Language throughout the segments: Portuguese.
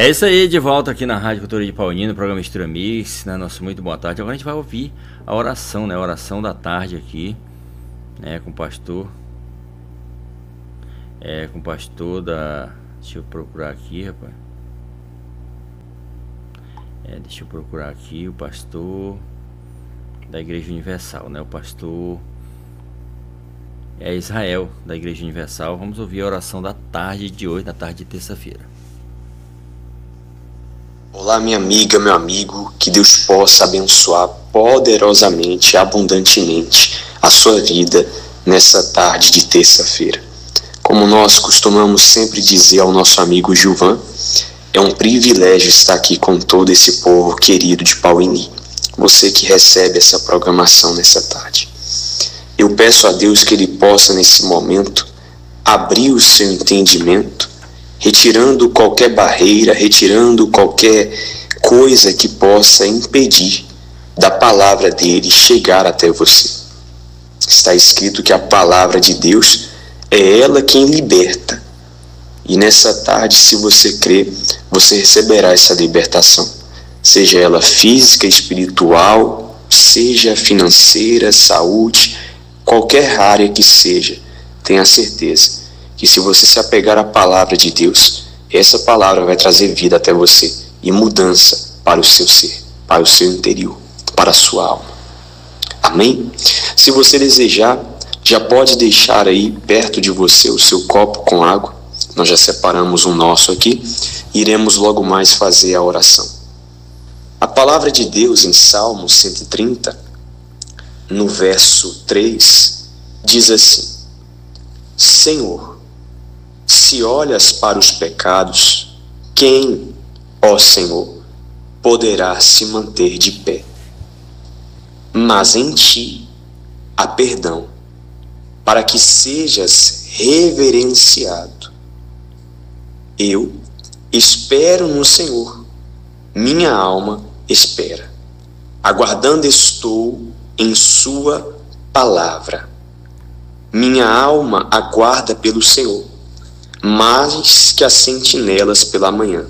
É isso aí, de volta aqui na Rádio Cultura de Paulínia, no programa Mistura Mix, né? Nosso muito boa tarde. Agora a gente vai ouvir a oração, né? A oração da tarde aqui, né? Com o pastor. Com o pastor da... Deixa eu procurar aqui, rapaz. Deixa eu procurar aqui o pastor da Igreja Universal, né? O pastor Israel, da Igreja Universal. Vamos ouvir a oração da tarde de hoje, na tarde de terça-feira. Olá, minha amiga, meu amigo, que Deus possa abençoar poderosamente, abundantemente a sua vida nessa tarde de terça-feira. Como nós costumamos sempre dizer ao nosso amigo Gilvan, é um privilégio estar aqui com todo esse povo querido de Pauini, você que recebe essa programação nessa tarde. Eu peço a Deus que Ele possa nesse momento abrir o seu entendimento, retirando qualquer barreira, retirando qualquer coisa que possa impedir da palavra dele chegar até você. Está escrito que a palavra de Deus é ela quem liberta. E nessa tarde, se você crer, você receberá essa libertação. Seja ela física, espiritual, seja financeira, saúde, qualquer área que seja, tenha certeza que se você se apegar à palavra de Deus, essa palavra vai trazer vida até você e mudança para o seu ser, para o seu interior, para a sua alma. Amém? Se você desejar, já pode deixar aí perto de você o seu copo com água. Nós já separamos um nosso aqui. Iremos logo mais fazer a oração. A palavra de Deus em Salmo 130, no verso 3, diz assim: Senhor, se olhas para os pecados, quem, ó Senhor, poderá se manter de pé? Mas em ti há perdão, para que sejas reverenciado. Eu espero no Senhor, minha alma espera. Aguardando estou em sua palavra. Minha alma aguarda pelo Senhor, mais que as sentinelas pela manhã,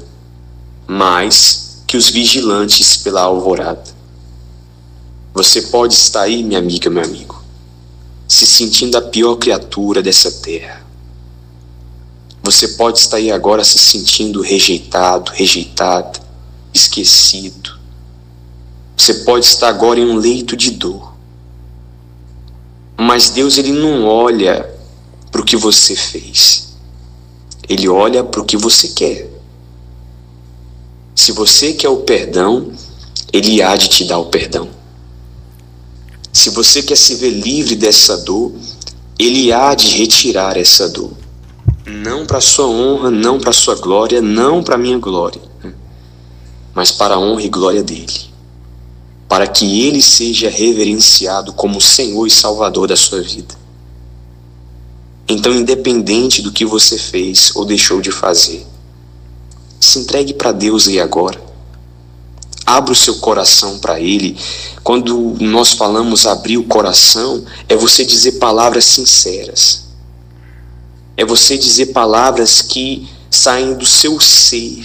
mais que os vigilantes pela alvorada. Você pode estar aí, minha amiga, meu amigo, se sentindo a pior criatura dessa terra. Você pode estar aí agora se sentindo rejeitado, rejeitada, esquecido. Você pode estar agora em um leito de dor. Mas Deus, Ele não olha para o que você fez. Ele olha para o que você quer. Se você quer o perdão, Ele há de te dar o perdão. Se você quer se ver livre dessa dor, Ele há de retirar essa dor. Não para a sua honra, não para a sua glória, não para a minha glória, mas para a honra e glória dEle. Para que Ele seja reverenciado como Senhor e Salvador da sua vida. Então, independente do que você fez ou deixou de fazer, se entregue para Deus aí agora. Abra o seu coração para Ele. Quando nós falamos abrir o coração, é você dizer palavras sinceras. É você dizer palavras que saem do seu ser.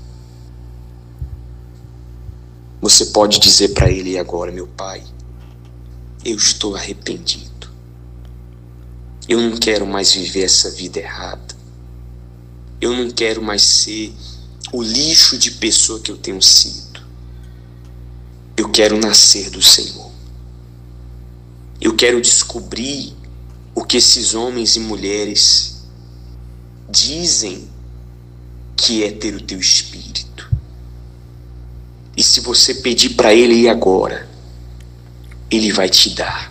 Você pode dizer para Ele agora: meu Pai, eu estou arrependido. Eu não quero mais viver essa vida errada. Eu não quero mais ser o lixo de pessoa que eu tenho sido. Eu quero nascer do Senhor. Eu quero descobrir o que esses homens e mulheres dizem que é ter o teu Espírito. E se você pedir para Ele ir agora, Ele vai te dar.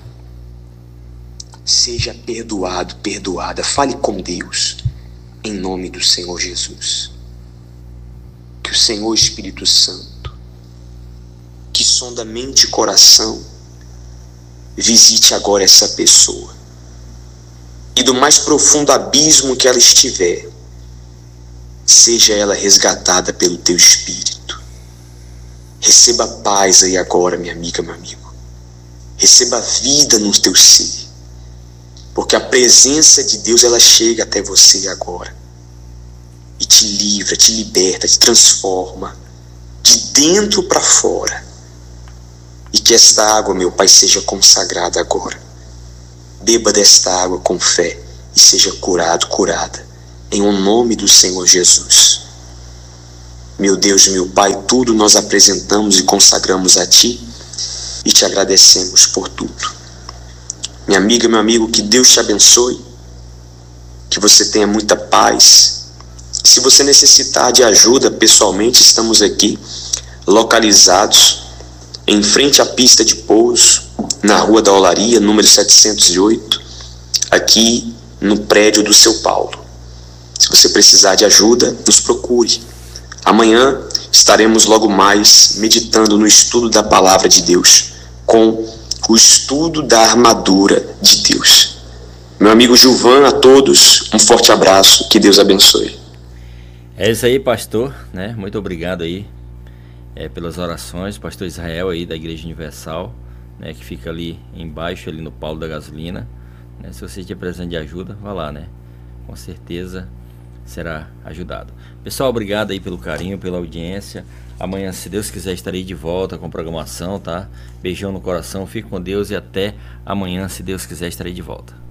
Seja perdoado, perdoada. Fale com Deus, em nome do Senhor Jesus. Que o Senhor Espírito Santo, que sonda mente e coração, visite agora essa pessoa. E do mais profundo abismo que ela estiver, seja ela resgatada pelo teu Espírito. Receba paz aí agora, minha amiga, meu amigo. Receba vida no teu ser. Porque a presença de Deus, ela chega até você agora. e te livra, te liberta, te transforma de dentro para fora. E que esta água, meu Pai, seja consagrada agora. Beba desta água com fé e seja curado, curada, em o nome do Senhor Jesus. Meu Deus, meu Pai, tudo nós apresentamos e consagramos a Ti e te agradecemos por tudo. Minha amiga, meu amigo, que Deus te abençoe, que você tenha muita paz. Se você necessitar de ajuda pessoalmente, estamos aqui localizados em frente à pista de pouso, na Rua da Olaria, número 708, aqui no prédio do Seu Paulo. Se você precisar de ajuda, nos procure. Amanhã estaremos logo mais meditando no estudo da Palavra de Deus, com o estudo da armadura de Deus. Meu amigo Gilvan, a todos, um forte abraço, que Deus abençoe. É isso aí, pastor, né? Muito obrigado aí pelas orações, pastor Israel aí da Igreja Universal, né? Que fica ali embaixo, ali no Paulo da Gasolina, né? Se você tiver precisando de ajuda, vá lá, né? Com certeza será ajudado. Pessoal, obrigado aí pelo carinho, pela audiência. Amanhã, se Deus quiser, estarei de volta com programação, tá? Beijão no coração, fique com Deus e até amanhã, se Deus quiser, estarei de volta.